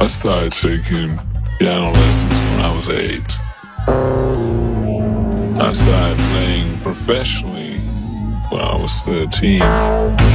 I started taking piano lessons when I was 8. I started playing professionally when I was 13.